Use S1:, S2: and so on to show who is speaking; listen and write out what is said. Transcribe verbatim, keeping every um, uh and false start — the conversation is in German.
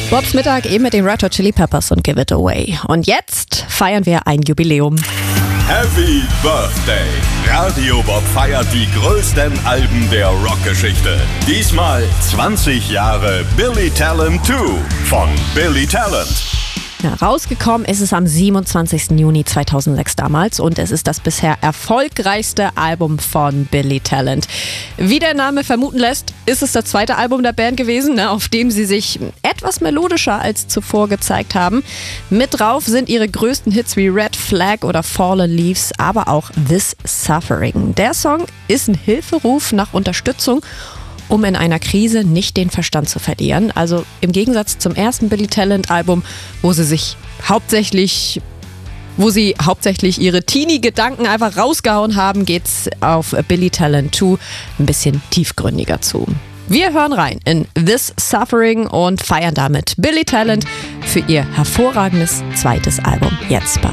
S1: Bobs Mittag eben mit den Red Hot Chili Peppers und Give It Away. Und jetzt feiern wir ein Jubiläum.
S2: Happy Birthday! Radio Bob feiert die größten Alben der Rockgeschichte. Diesmal zwanzig Jahre Billy Talent zwei von Billy Talent.
S1: Ja, rausgekommen ist es am siebenundzwanzigsten Juni zweitausendsechs damals und es ist das bisher erfolgreichste Album von Billy Talent. Wie der Name vermuten lässt, ist es das zweite Album der Band gewesen, ne, auf dem sie sich etwas melodischer als zuvor gezeigt haben. Mit drauf sind ihre größten Hits wie Red Flag oder Fallen Leaves, aber auch This Suffering. Der Song ist ein Hilferuf nach Unterstützung, um in einer Krise nicht den Verstand zu verlieren. Also im Gegensatz zum ersten Billy Talent Album, wo sie sich hauptsächlich, wo sie hauptsächlich ihre Teenie-Gedanken einfach rausgehauen haben, geht's auf Billy Talent zwei ein bisschen tiefgründiger zu. Wir hören rein in This Suffering und feiern damit Billy Talent für ihr hervorragendes zweites Album. Jetzt bei